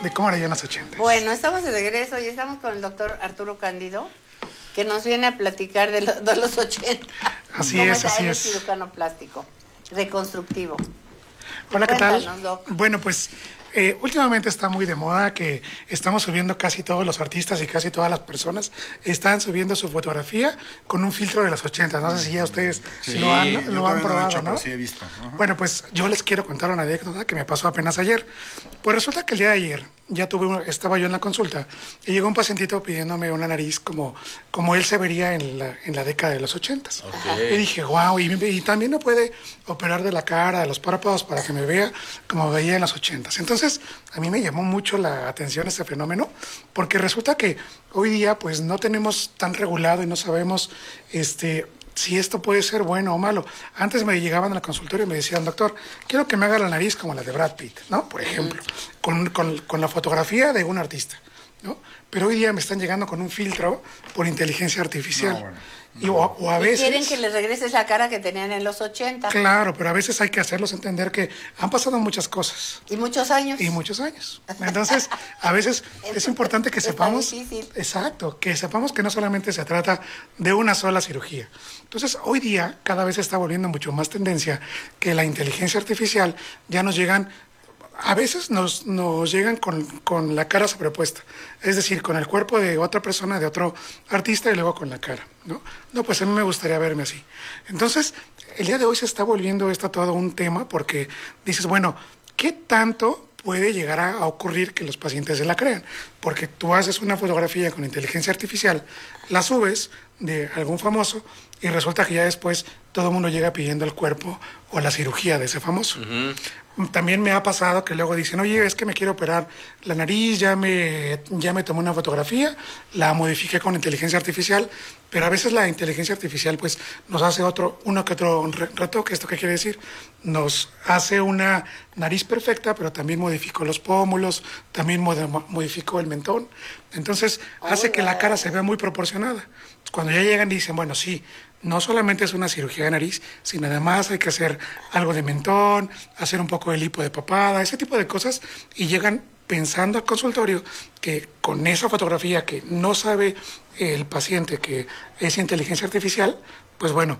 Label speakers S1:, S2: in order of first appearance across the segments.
S1: de cómo era yo en los 80.
S2: Bueno, estamos de regreso y estamos con el doctor Arturo Cándido, que nos viene a platicar de los 80.
S1: Así es, así
S2: Él
S1: es.
S2: cirujano plástico, reconstructivo.
S1: Hola, ¿qué tal?
S2: Cuéntanos, Doc.
S1: Bueno, pues últimamente está muy de moda que estamos subiendo casi todos los artistas y casi todas las personas están subiendo su fotografía con un filtro de los 80. No sé si ya ustedes lo han probado, ¿no?
S3: Sí, he visto. Ajá.
S1: Bueno, pues yo les quiero contar una anécdota que me pasó apenas ayer. Pues resulta que el día de ayer estaba yo en la consulta y llegó un pacientito pidiéndome una nariz como él se vería en la década de los 80.
S4: Okay.
S1: Y dije, wow, y también me puede operar de la cara, de los párpados para que me vea como veía en los 80. Entonces, a mí me llamó mucho la atención este fenómeno, porque resulta que hoy día pues no tenemos tan regulado y no sabemos si esto puede ser bueno o malo. Antes me llegaban al consultorio y me decían, doctor, quiero que me haga la nariz como la de Brad Pitt, ¿no? Por ejemplo, con la fotografía de un artista, ¿no? Pero hoy día me están llegando con un filtro por inteligencia artificial.
S3: No, bueno.
S1: O a veces...
S2: Quieren que les regreses la cara que tenían en los 80.
S1: Claro, pero a veces hay que hacerlos entender que han pasado muchas cosas.
S2: Y muchos años.
S1: Y muchos años. Entonces, a veces es importante que
S2: Está
S1: sepamos...
S2: difícil.
S1: Exacto, que sepamos que no solamente se trata de una sola cirugía. Entonces, hoy día cada vez se está volviendo mucho más tendencia que la inteligencia artificial ya nos llegan... A veces nos llegan con la cara sobrepuesta, es decir, con el cuerpo de otra persona, de otro artista y luego con la cara, ¿no? No, pues a mí me gustaría verme así. Entonces, el día de hoy se está volviendo esto todo un tema porque dices, bueno, ¿qué tanto puede llegar a ocurrir que los pacientes se la crean? Porque tú haces una fotografía con inteligencia artificial, la subes de algún famoso y resulta que ya después todo el mundo llega pidiendo el cuerpo o la cirugía de ese famoso. También me ha pasado que luego dicen, oye, es que me quiero operar la nariz, ya me tomé una fotografía, la modifiqué con inteligencia artificial, pero a veces la inteligencia artificial pues nos hace uno que otro retoque. ¿Esto qué quiere decir? Nos hace una nariz perfecta, pero también modificó los pómulos, también modificó el mentón. Entonces hace que la cara se vea muy proporcionada. Cuando ya llegan dicen, bueno, sí, no solamente es una cirugía de nariz, sino además hay que hacer algo de mentón, hacer un poco de lipo de papada, ese tipo de cosas, y llegan pensando al consultorio que con esa fotografía que no sabe el paciente que es inteligencia artificial, pues bueno,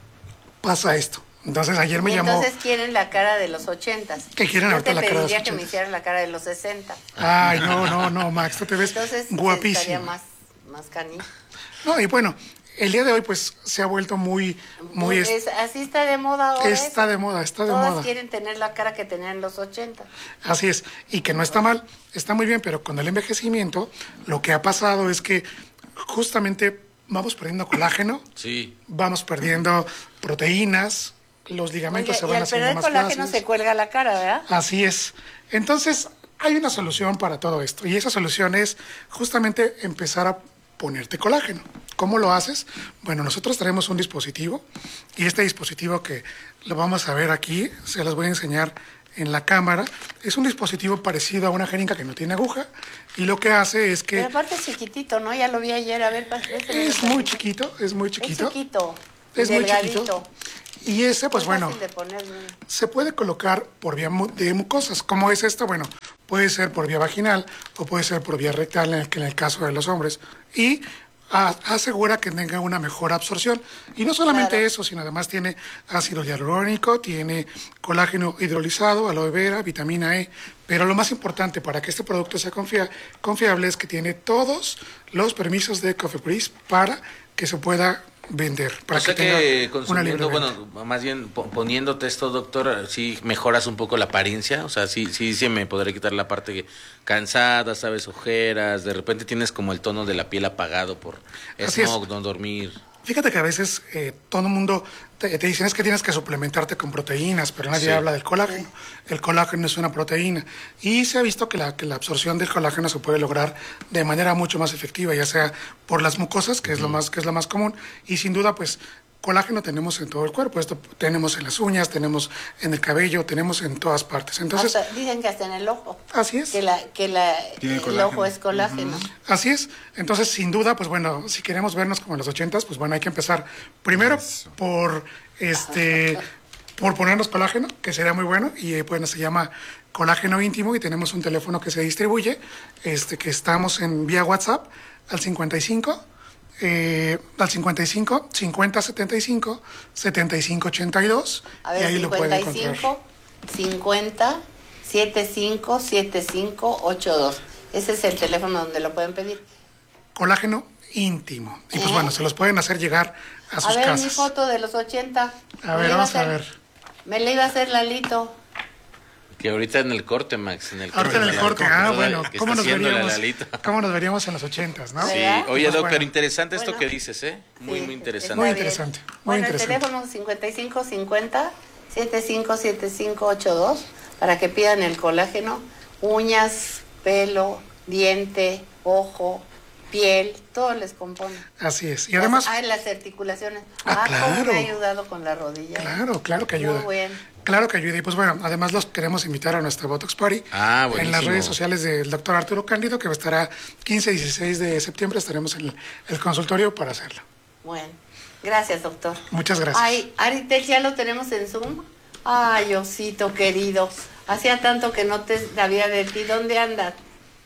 S1: pasa esto. Entonces ayer me llamó...
S2: Entonces quieren la cara de los 80.
S1: Que quieren ahorita la cara de los 80.
S2: Yo te pediría que me hicieran la cara de los 60.
S1: Ay, no, Max, tú te ves
S2: Entonces,
S1: guapísimo.
S2: estaría más canijo.
S1: No, y bueno, el día de hoy pues se ha vuelto muy
S2: Así está de moda ahora.
S1: está de moda.
S2: Todas quieren tener la cara que tenían en los 80.
S1: Así es, y que no está mal, está muy bien, pero con el envejecimiento lo que ha pasado es que justamente vamos perdiendo colágeno,
S4: Sí.
S1: vamos perdiendo proteínas, los ligamentos se
S2: Oye, y
S1: van
S2: al
S1: haciendo
S2: perder
S1: más
S2: colágeno
S1: flácidos.
S2: se cuelga la cara, ¿verdad?
S1: Así es. Entonces, hay una solución para todo esto, y esa solución es justamente empezar a ponerte colágeno. ¿Cómo lo haces? Bueno, nosotros traemos un dispositivo, y este dispositivo que lo vamos a ver aquí, se los voy a enseñar en la cámara, es un dispositivo parecido a una jeringa que no tiene aguja, y lo que hace es que...
S2: Pero aparte es chiquitito, ¿no? Ya lo vi ayer, a ver.
S1: Es muy chiquito, es muy chiquito.
S2: Es chiquito,
S1: Es muy
S2: delgadito.
S1: chiquito. Y ese, pues
S2: Muy
S1: bueno,
S2: fácil de ponerlo.
S1: se puede colocar por vía de mucosas. ¿Cómo es esto? Bueno, puede ser por vía vaginal o puede ser por vía rectal en el caso de los hombres. Y asegura que tenga una mejor absorción. Y no solamente
S2: Claro.
S1: eso, sino además tiene ácido hialurónico, tiene colágeno hidrolizado, aloe vera, vitamina E. Pero lo más importante para que este producto sea confiable es que tiene todos los permisos de Cofepris para que se pueda vender. Para
S4: O sea
S1: tenga
S4: que
S1: una libre
S4: consumiendo,
S1: venta.
S4: bueno, más bien poniéndote esto, doctor, sí mejoras un poco la apariencia, o sea, sí se me podría quitar la parte cansada, sabes, ojeras, de repente tienes como el tono de la piel apagado por
S1: Así es.
S4: smog, no dormir.
S1: Fíjate que a veces todo el mundo te dicen es que tienes que suplementarte con proteínas, pero nadie
S4: Sí.
S1: habla del colágeno. El colágeno es una proteína y se ha visto que la absorción del colágeno se puede lograr de manera mucho más efectiva, ya sea por las mucosas, que es lo más común, y sin duda pues colágeno tenemos en todo el cuerpo. Esto tenemos en las uñas, tenemos en el cabello, tenemos en todas partes. Entonces,
S2: Dicen que hasta en el ojo.
S1: así es.
S3: Tiene
S2: El
S3: colágeno.
S2: ojo es colágeno.
S1: Así es. Entonces, sin duda, pues bueno, si queremos vernos como en los 80s, pues bueno, hay que empezar primero
S3: Eso.
S1: por por ponernos colágeno, que sería muy bueno, y pues se llama Colágeno Íntimo y tenemos un teléfono que se distribuye, que estamos en vía WhatsApp al 55 50 75 75 82
S2: A
S1: y
S2: ver,
S1: ahí lo pueden encontrar.
S2: 50 75 75 82. Ese es el teléfono donde lo pueden pedir.
S1: Colágeno Íntimo. Y pues bueno, se los pueden hacer llegar a sus
S2: A ver,
S1: casas.
S2: mi foto de los 80.
S1: A ver, vamos a ver.
S2: Me la iba a hacer Lalito.
S4: Que ahorita en el corte, Max, en el
S1: Ahorita en el corte, bueno,
S4: que
S1: ¿cómo
S4: está
S1: nos
S4: haciendo la
S1: veríamos?
S4: Lalito.
S1: ¿Cómo nos veríamos en los 80s, no?
S4: Sí,
S2: ¿Verdad?
S4: oye,
S1: Pues
S4: Doc,
S1: bueno.
S4: pero interesante esto
S2: Bueno.
S4: que dices, ¿eh? Muy,
S2: Sí,
S4: muy interesante.
S1: Muy
S2: está bien.
S1: interesante, muy
S2: Bueno,
S1: interesante.
S2: el teléfono 55 50 75 75 82 para que pidan el colágeno, uñas, pelo, diente, ojo, piel, todo les compone.
S1: Así es. Y además,
S2: Las articulaciones.
S1: Ah,
S2: Cómo
S1: claro.
S2: me ha ayudado con la rodilla.
S1: claro que ayuda.
S2: Muy bueno.
S1: Claro que ayuda. Y pues bueno, además los queremos invitar a nuestra Botox Party.
S4: Ah,
S1: en
S4: buenísimo.
S1: las redes sociales del doctor Arturo Cándido, que estará 15 y 16 de septiembre, estaremos en el consultorio para hacerlo.
S2: Bueno, gracias, doctor.
S1: Muchas gracias.
S2: Ay, Aritel, ¿ya lo tenemos en Zoom? Ay, osito querido. Hacía tanto que no te sabía de ti. ¿Dónde andas?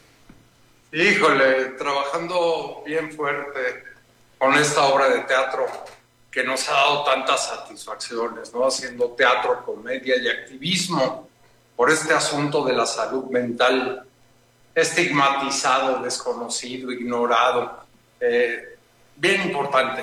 S3: Híjole, trabajando bien fuerte con esta obra de teatro que nos ha dado tantas satisfacciones, ¿no? Haciendo teatro, comedia y activismo por este asunto de la salud mental estigmatizado, desconocido, ignorado. Bien importante,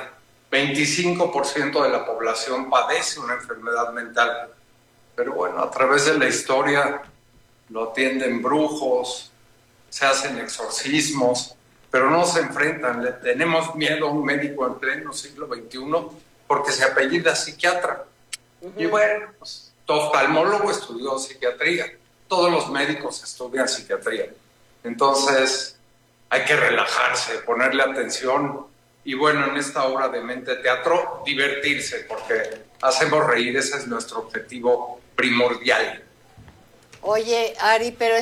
S3: 25% de la población padece una enfermedad mental, pero bueno, a través de la historia lo atienden brujos, se hacen exorcismos, pero no se enfrentan. Le tenemos miedo a un médico en pleno siglo XXI porque se apellida psiquiatra. Y bueno, pues, tu oftalmólogo estudió psiquiatría, todos los médicos estudian psiquiatría. Entonces hay que relajarse, ponerle atención y bueno, en esta obra de Mente Teatro, divertirse porque hacemos reír, ese es nuestro objetivo primordial.
S2: Oye, Ari, pero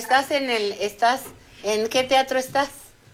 S2: ¿en qué teatro estás?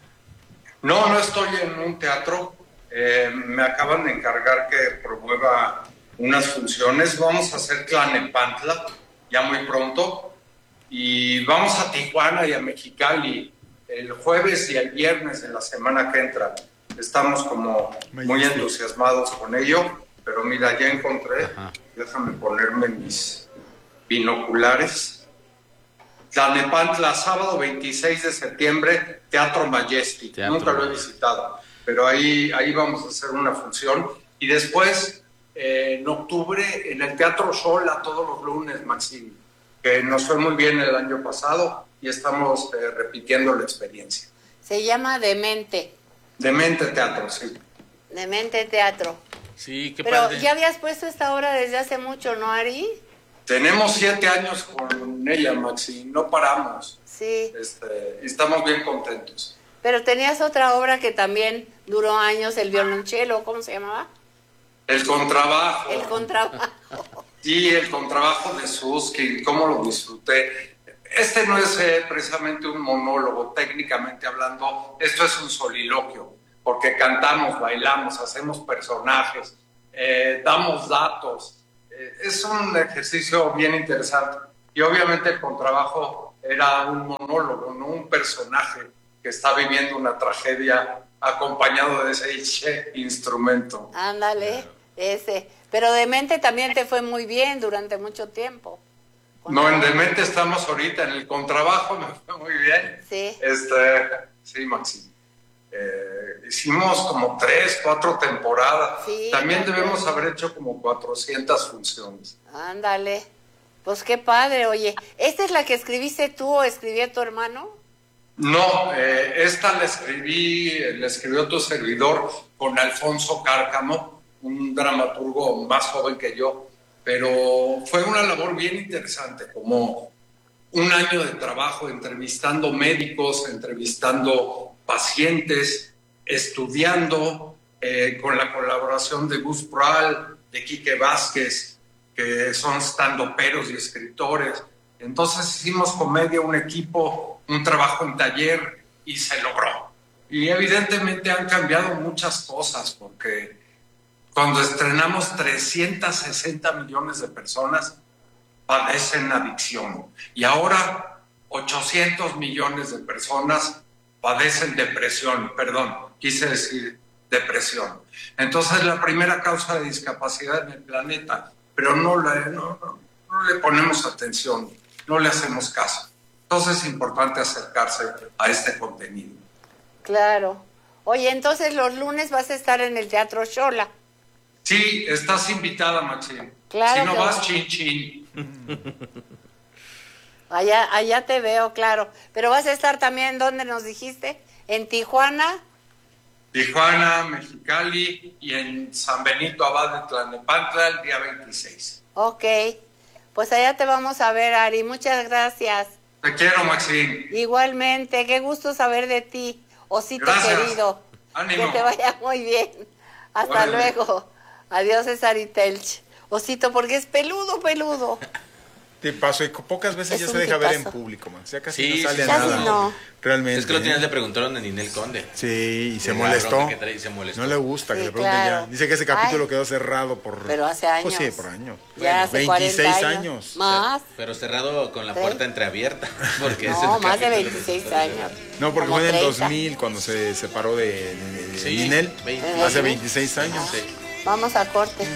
S3: No estoy en un teatro. Me acaban de encargar que promueva unas funciones. Vamos a hacer Tlalnepantla ya muy pronto. Y vamos a Tijuana y a Mexicali el jueves y el viernes de la semana que entra. Estamos como muy entusiasmados con ello. Pero mira, ya encontré.
S4: Ajá.
S3: Déjame ponerme mis binoculares. Tlalnepantla, sábado 26 de septiembre, Teatro Majestic. Nunca lo he visitado, pero ahí vamos a hacer una función. Y después, en octubre, en el Teatro Xola, todos los lunes, Maxine, que nos fue muy bien el año pasado y estamos repitiendo la experiencia.
S2: Se llama Demente.
S3: Demente Teatro, sí.
S2: Demente Teatro.
S4: Sí, qué
S2: Pero
S4: padre.
S2: ya habías puesto esta obra desde hace mucho, ¿no, Ari?
S3: Tenemos 7 años con ella, Maxi, no paramos.
S2: Sí.
S3: Estamos bien contentos.
S2: Pero tenías otra obra que también duró años, el violonchelo, ¿cómo se llamaba?
S3: El contrabajo.
S2: El contrabajo.
S3: Y el contrabajo de Susskind, cómo lo disfruté. Este no es precisamente un monólogo, técnicamente hablando, esto es un soliloquio, porque cantamos, bailamos, hacemos personajes, damos datos. Es un ejercicio bien interesante. Y obviamente el contrabajo era un monólogo, no un personaje que está viviendo una tragedia acompañado de ese instrumento.
S2: Ándale, ese. Pero Demente también te fue muy bien durante mucho tiempo.
S3: No, en Demente estamos ahorita, en el contrabajo me fue muy bien.
S2: Sí.
S3: Sí, Maxi. Hicimos como 3, 4 temporadas.
S2: Sí,
S3: también
S2: también.
S3: debemos haber hecho como 400 funciones.
S2: Ándale. Pues qué padre, oye. ¿Esta es la que escribiste tú o escribió tu hermano?
S3: No, esta la escribió tu servidor con Alfonso Cárcamo, un dramaturgo más joven que yo, pero fue una labor bien interesante, como un año de trabajo entrevistando médicos, entrevistando pacientes, estudiando, con la colaboración de Gus Proal, de Quique Vázquez, que son standuperos y escritores. Entonces hicimos comedia, un equipo, un trabajo en taller y se logró. Y evidentemente han cambiado muchas cosas porque Cuando estrenamos 360 millones de personas padecen adicción y ahora 800 millones de personas padecen depresión, perdón, quise decir depresión. Entonces, la primera causa de discapacidad en el planeta, pero no le ponemos atención, no le hacemos caso. Entonces, es importante acercarse a este contenido.
S2: Claro. Oye, entonces los lunes vas a estar en el Teatro Xola.
S3: Sí, estás invitada, Maxine.
S2: Claro
S3: si no
S2: que
S3: vas,
S2: voy.
S3: chin, chin.
S2: Allá te veo, claro. Pero vas a estar también, ¿dónde nos dijiste? ¿En Tijuana?
S3: Tijuana, Mexicali y en San Benito Abad de Tlalnepantla el día 26.
S2: Ok. Pues allá te vamos a ver, Ari. Muchas gracias.
S3: Te quiero, Maxine.
S2: Igualmente, qué gusto saber de ti, osito
S3: Gracias.
S2: querido.
S3: Ánimo.
S2: Que te vaya muy bien. Hasta
S3: Órale.
S2: luego. Adiós, César y Telch. Osito, porque es peludo, peludo.
S5: Tipazo, y pocas veces
S2: Es
S5: ya
S2: un
S5: se deja ver en
S2: tipazo.
S5: público, man. Ya casi
S4: Sí,
S5: no sale
S4: sí,
S5: nada.
S2: casi no.
S5: Realmente.
S4: Es que lo
S5: ¿eh?
S4: le preguntaron a Ninel Conde.
S5: Sí, y se
S4: De la
S5: molestó.
S4: bronca que trae, y se molestó.
S5: No le gusta que
S2: Sí,
S5: le pregunten
S2: claro.
S5: ya. Dice que ese capítulo
S2: Ay.
S5: quedó cerrado por...
S2: Pero hace años.
S5: Pues sí, por años.
S2: Ya hace
S5: 26
S2: 40
S5: años.
S2: Más.
S4: Pero cerrado con la
S2: ¿Sí?
S4: puerta entreabierta. Porque ese
S2: No,
S4: es el
S2: más de
S4: capítulo
S2: 26
S4: que-
S2: años.
S5: No, porque
S2: Como
S5: fue en el
S2: 30.
S5: 2000 cuando se separó de
S4: Sí,
S5: Ninel.
S4: 20.
S5: Hace 26 años.
S4: Sí.
S2: Vamos a corte.